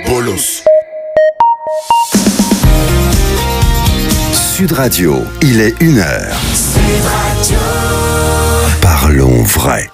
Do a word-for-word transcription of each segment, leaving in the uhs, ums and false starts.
Bolos. Sud Radio, il est une heure. Sud Radio. Parlons vrai.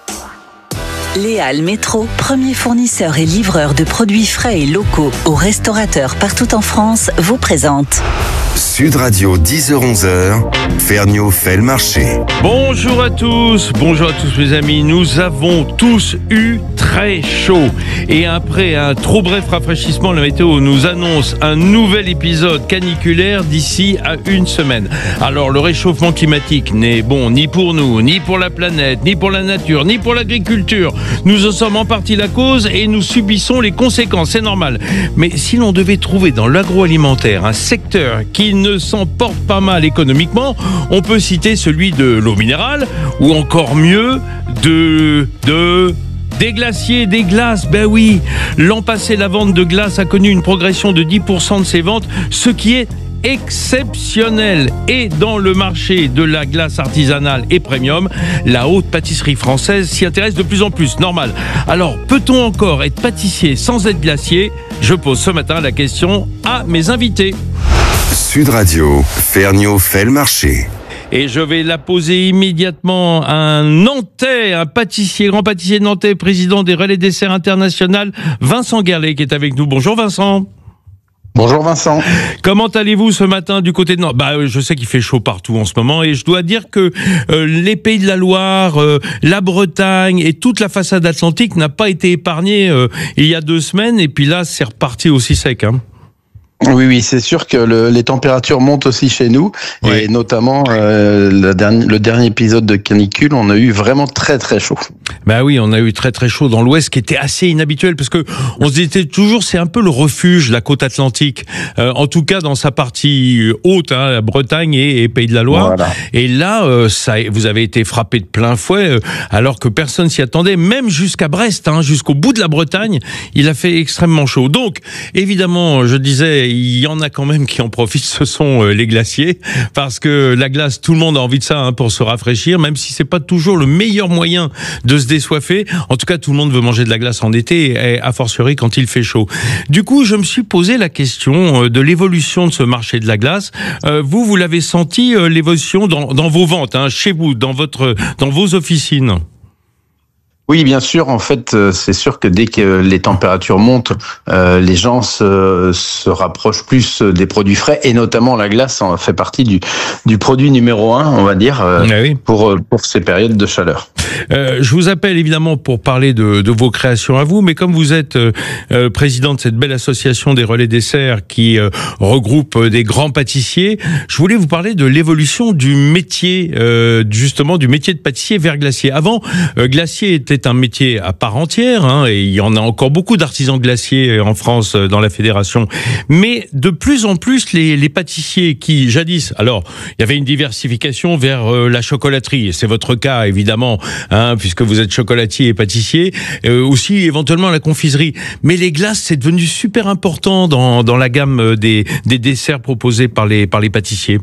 Léal Métro, premier fournisseur et livreur de produits frais et locaux aux restaurateurs partout en France, vous présente Sud Radio, dix heures onze heures, Ferniaud fait le marché. Bonjour à tous, bonjour à tous mes amis. Nous avons tous eu très chaud. Et après un trop bref rafraîchissement, la météo nous annonce un nouvel épisode caniculaire d'ici à une semaine. Alors le réchauffement climatique n'est bon ni pour nous, ni pour la planète, ni pour la nature, ni pour l'agriculture. Nous en sommes en partie la cause et nous subissons les conséquences, c'est normal. Mais si l'on devait trouver dans l'agroalimentaire un secteur qui ne s'en porte pas mal économiquement, on peut citer celui de l'eau minérale ou encore mieux de... de des glaciers, des glaces, ben oui. L'an passé, la vente de glace a connu une progression de dix pour cent de ses ventes, ce qui est exceptionnel. Et dans le marché de la glace artisanale et premium, la haute pâtisserie française s'y intéresse de plus en plus, normal. Alors, peut-on encore être pâtissier sans être glacier ? Je pose ce matin la question à mes invités. Sud Radio, Ferniaud fait le marché. Et je vais la poser immédiatement à un Nantais, un pâtissier, grand pâtissier nantais, président des Relais Desserts International, Vincent Guerlet, qui est avec nous. Bonjour Vincent. Bonjour Vincent. Comment allez-vous ce matin du côté de Nantes ? Bah, je sais qu'il fait chaud partout en ce moment et je dois dire que euh, les Pays de la Loire, euh, la Bretagne et toute la façade atlantique n'a pas été épargnée euh, il y a deux semaines et puis là c'est reparti aussi sec, hein. Oui, oui, c'est sûr que le, les températures montent aussi chez nous, ouais. Et notamment euh, le, dernier, le dernier épisode de canicule, on a eu vraiment très très chaud. Bah oui, on a eu très très chaud dans l'Ouest, qui était assez inhabituel parce que on se disait toujours, c'est un peu le refuge, la côte atlantique, euh, en tout cas dans sa partie haute, hein, la Bretagne et, et Pays de la Loire. Voilà. Et là, euh, ça, vous avez été frappé de plein fouet, euh, alors que personne s'y attendait, même jusqu'à Brest, hein, jusqu'au bout de la Bretagne, il a fait extrêmement chaud. Donc, évidemment, je disais, il y en a quand même qui en profitent, ce sont euh, les glaciers, parce que la glace, tout le monde a envie de ça hein, pour se rafraîchir, même si c'est pas toujours le meilleur moyen de se désoiffer. En tout cas, tout le monde veut manger de la glace en été, et a fortiori quand il fait chaud. Du coup, je me suis posé la question euh, de l'évolution de ce marché de la glace. Euh, vous, vous l'avez senti, euh, l'évolution dans, dans vos ventes, hein, chez vous, dans votre, dans vos officines? Oui, bien sûr. En fait, c'est sûr que dès que les températures montent, euh, les gens se, se rapprochent plus des produits frais, et notamment la glace en fait partie du, du produit numéro un, on va dire, euh, ah oui. pour, pour ces périodes de chaleur. Euh, je vous appelle évidemment pour parler de, de vos créations à vous, mais comme vous êtes euh, président de cette belle association des Relais Desserts qui euh, regroupe des grands pâtissiers, je voulais vous parler de l'évolution du métier, euh, justement du métier de pâtissier vers glacier. Avant, euh, glacier était c'est un métier à part entière, hein, et il y en a encore beaucoup d'artisans glaciers en France dans la fédération. Mais de plus en plus, les, les pâtissiers qui, jadis, alors, il y avait une diversification vers euh, la chocolaterie, et c'est votre cas, évidemment, hein, puisque vous êtes chocolatier et pâtissier, euh, aussi éventuellement la confiserie. Mais les glaces, c'est devenu super important dans, dans la gamme des, des desserts proposés par les, par les pâtissiers.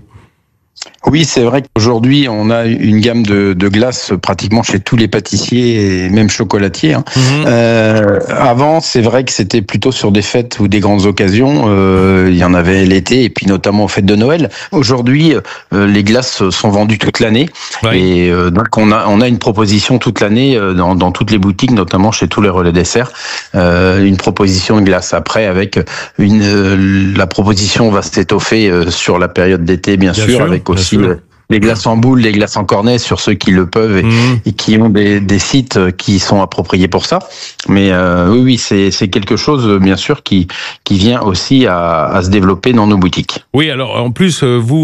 Oui, c'est vrai qu'aujourd'hui, on a une gamme de, de glaces pratiquement chez tous les pâtissiers et même chocolatiers. Hein. Mmh. Euh, avant, c'est vrai que c'était plutôt sur des fêtes ou des grandes occasions. Euh, il y en avait l'été et puis notamment aux fêtes de Noël. Aujourd'hui, euh, les glaces sont vendues toute l'année. Ouais. Et euh, donc, on a, on a une proposition toute l'année dans, dans toutes les boutiques, notamment chez tous les Relais Desserts, euh, une proposition de glace. Après, avec une, euh, la proposition va s'étoffer euh, sur la période d'été, bien, bien sûr, sûr, avec aussi les glaces en boule, les glaces en cornet sur ceux qui le peuvent et, mmh. et qui ont des, des sites qui sont appropriés pour ça. Mais euh, oui, oui, c'est, c'est quelque chose, bien sûr, qui, qui vient aussi à, à se développer dans nos boutiques. Oui, alors en plus, vous,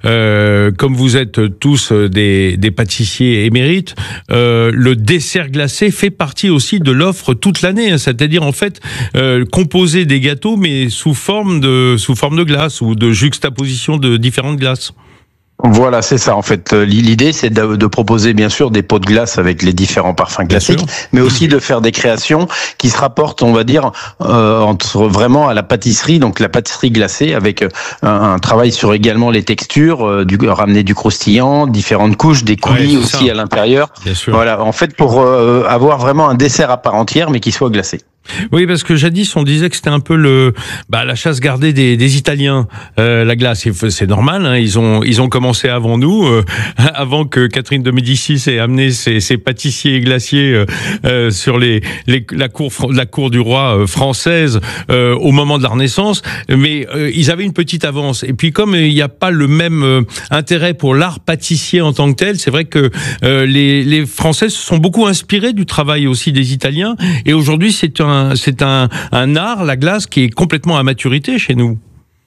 euh, comme vous êtes tous des, des pâtissiers émérites, euh, le dessert glacé fait partie aussi de l'offre toute l'année. Hein, c'est-à-dire, en fait, euh, composer des gâteaux, mais sous forme de, sous forme de glace ou de juxtaposition de différentes glaces. Voilà, c'est ça en fait. L'idée, c'est de, de proposer bien sûr des pots de glace avec les différents parfums classiques, mais aussi de faire des créations qui se rapportent, on va dire, euh, entre vraiment à la pâtisserie, donc la pâtisserie glacée, avec un, un travail sur également les textures, euh, du, ramener du croustillant, différentes couches, des coulis ouais, aussi ça. À l'intérieur. Voilà, en fait, pour euh, avoir vraiment un dessert à part entière, mais qui soit glacé. Oui, parce que jadis on disait que c'était un peu le bah, la chasse gardée des, des Italiens, euh, la glace. C'est, c'est normal, hein, ils ont ils ont commencé avant nous, euh, avant que Catherine de Médicis ait amené ses, ses pâtissiers et glaciers euh, euh, sur les, les la cour la cour du roi euh, française euh, au moment de la Renaissance. Mais euh, ils avaient une petite avance. Et puis comme il n'y a pas le même euh, intérêt pour l'art pâtissier en tant que tel, c'est vrai que euh, les les Français se sont beaucoup inspirés du travail aussi des Italiens. Et aujourd'hui, c'est un c'est un, un art, la glace, qui est complètement à maturité chez nous.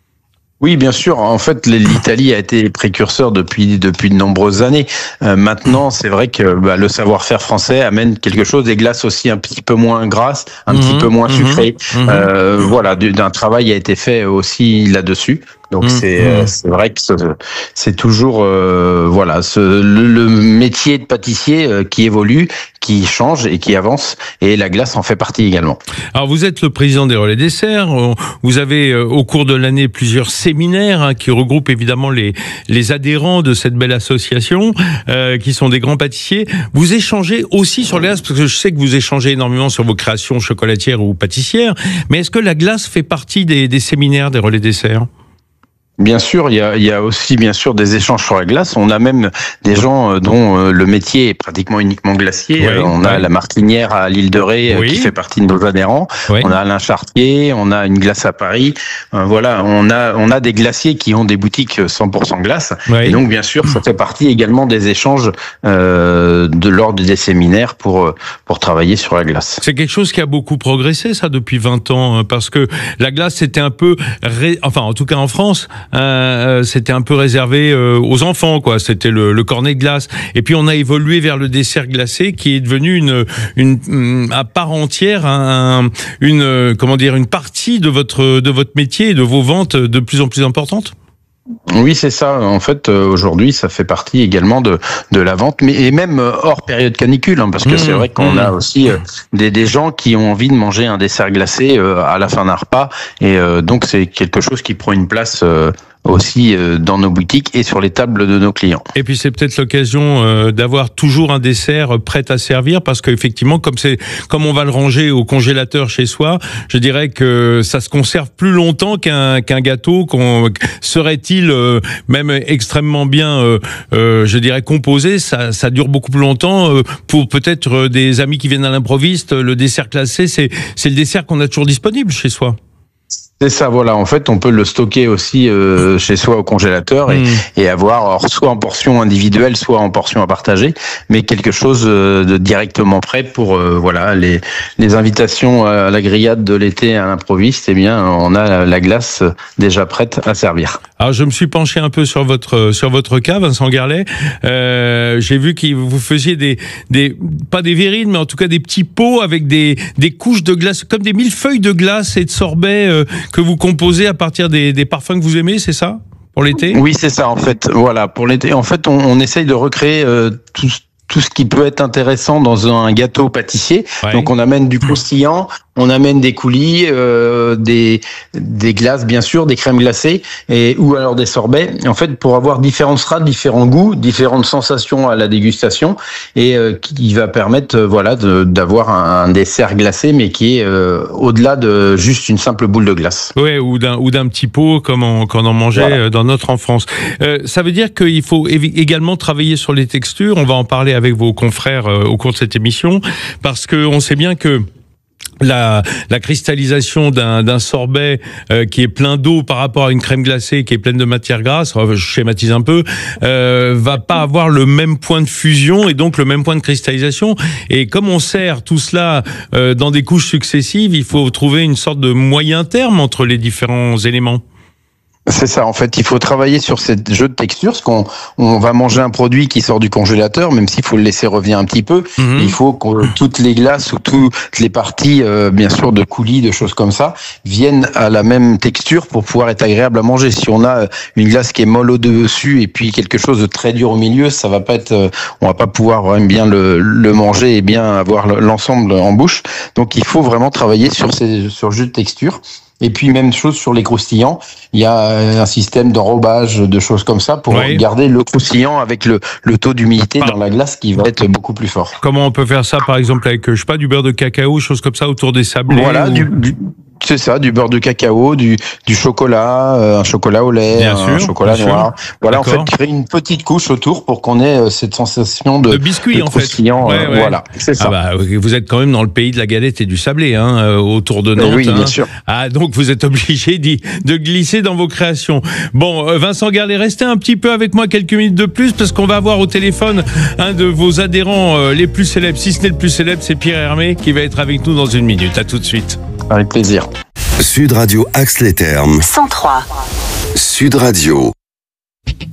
Oui, bien sûr. En fait, l'Italie a été précurseur depuis depuis de nombreuses années. Euh, maintenant, c'est vrai que bah, le savoir-faire français amène quelque chose, des glaces aussi un petit peu moins grasses, un mmh, petit peu moins sucrées. Mmh, euh, mmh. Voilà, d'un travail a été fait aussi là-dessus. Donc mmh, c'est mmh. c'est vrai que c'est toujours euh, voilà ce, le, le métier de pâtissier euh, qui évolue, qui change et qui avance, et la glace en fait partie également. Alors vous êtes le président des Relais Desserts. Vous avez euh, au cours de l'année plusieurs séminaires hein, qui regroupent évidemment les les adhérents de cette belle association euh, qui sont des grands pâtissiers. Vous échangez aussi sur la glace, parce que je sais que vous échangez énormément sur vos créations chocolatières ou pâtissières. Mais est-ce que la glace fait partie des, des séminaires des Relais Desserts ? Bien sûr, il y a, il y a aussi bien sûr des échanges sur la glace. On a même des gens dont le métier est pratiquement uniquement glacier. Oui, on a oui. la Martinière à l'île de Ré oui. qui fait partie de nos adhérents. Oui. On a Alain Chartier, on a une glace à Paris. Voilà, on a on a des glaciers qui ont des boutiques cent pour cent glace. Oui. Et donc bien sûr, ça fait partie également des échanges euh, de l'ordre des séminaires pour pour travailler sur la glace. C'est quelque chose qui a beaucoup progressé ça depuis vingt ans, parce que la glace c'était un peu ré... enfin en tout cas en France. Euh, c'était un peu réservé euh, aux enfants, quoi. C'était le, le cornet de glace. Et puis on a évolué vers le dessert glacé, qui est devenu une, une, une à part entière, un, une comment dire, une partie de votre de votre métier et de vos ventes de plus en plus importantes. Oui, c'est ça. En fait, aujourd'hui, ça fait partie également de de la vente, mais et même hors période canicule, hein, parce que mmh, c'est vrai qu'on mmh. a aussi euh, des des gens qui ont envie de manger un dessert glacé euh, à la fin d'un repas, et euh, donc c'est quelque chose qui prend une place euh, aussi euh, dans nos boutiques et sur les tables de nos clients. Et puis c'est peut-être l'occasion euh, d'avoir toujours un dessert prêt à servir, parce qu'effectivement, comme c'est comme on va le ranger au congélateur chez soi, je dirais que ça se conserve plus longtemps qu'un qu'un gâteau. Qu'on serait-il euh, même extrêmement bien, euh, euh, je dirais composé, ça ça dure beaucoup plus longtemps. Euh, pour peut-être euh, des amis qui viennent à l'improviste, le dessert glacé, c'est c'est le dessert qu'on a toujours disponible chez soi. C'est ça, voilà. En fait, on peut le stocker aussi euh, chez soi au congélateur et, mmh. et avoir alors, soit en portion individuelle, soit en portion à partager, mais quelque chose euh, de directement prêt pour euh, voilà les les invitations à la grillade de l'été à l'improviste. Eh bien, on a la, la glace déjà prête à servir. Alors, je me suis penché un peu sur votre sur votre cas, Vincent Garlet. Euh, j'ai vu que vous faisiez des des pas des verrines, mais en tout cas des petits pots avec des des couches de glace, comme des millefeuilles de glace et de sorbet. Euh, que vous composez à partir des, des parfums que vous aimez, c'est ça, pour l'été ? Oui, c'est ça, en fait. Voilà, pour l'été. En fait, on, on essaye de recréer euh, tout, tout ce qui peut être intéressant dans un gâteau pâtissier. Ouais. Donc, on amène du croustillant, on amène des coulis, euh, des des glaces, bien sûr, des crèmes glacées, et ou alors des sorbets. En fait, pour avoir différentes strates, différents goûts, différentes sensations à la dégustation, et euh, qui va permettre, euh, voilà, de, d'avoir un, un dessert glacé, mais qui est euh, au-delà de juste une simple boule de glace. Ouais, ou d'un ou d'un petit pot comme on comme on en mangeait voilà. dans notre enfance. Euh, ça veut dire qu'il faut également travailler sur les textures. On va en parler avec vos confrères euh, au cours de cette émission, parce que on sait bien que La, la cristallisation d'un, d'un sorbet euh, qui est plein d'eau par rapport à une crème glacée qui est pleine de matière grasse, je schématise un peu, euh, va pas avoir le même point de fusion et donc le même point de cristallisation. Et comme on sert tout cela euh, dans des couches successives, il faut trouver une sorte de moyen terme entre les différents éléments. C'est ça, en fait, il faut travailler sur ces jeux de texture, parce qu'on on va manger un produit qui sort du congélateur, même s'il faut le laisser revenir un petit peu. Mmh. Il faut que toutes les glaces ou toutes les parties, euh, bien sûr, de coulis, de choses comme ça, viennent à la même texture pour pouvoir être agréable à manger. Si on a une glace qui est molle au-dessus et puis quelque chose de très dur au milieu, ça va pas être, euh, on va pas pouvoir vraiment bien le, le manger et bien avoir l'ensemble en bouche. Donc, il faut vraiment travailler sur ces sur jeux de texture. Et puis même chose sur les croustillants, il y a un système d'enrobage, de choses comme ça pour oui. garder le croustillant avec le, le taux d'humidité par... dans la glace qui va être beaucoup plus fort. Comment on peut faire ça par exemple avec, je sais pas, du beurre de cacao, choses comme ça autour des sablés? Voilà, ou... du, du... C'est ça, du beurre de cacao, du, du chocolat, euh, un chocolat au lait, bien un sûr, chocolat noir. Sûr. Voilà, D'accord. en fait, créer une petite couche autour pour qu'on ait euh, cette sensation de, de biscuit, de en fait. Ouais, ouais. Euh, voilà, c'est ça. Ah bah, vous êtes quand même dans le pays de la galette et du sablé, hein, euh, autour de Nantes. Oui, hein. bien sûr. Ah, donc vous êtes obligé de glisser dans vos créations. Bon, euh, Vincent Garlet, restez un petit peu avec moi quelques minutes de plus parce qu'on va avoir au téléphone un de vos adhérents euh, les plus célèbres. Si ce n'est le plus célèbre, c'est Pierre Hermé qui va être avec nous dans une minute. À tout de suite. Avec plaisir. Sud Radio Axe-les-Thermes. cent trois. Sud Radio.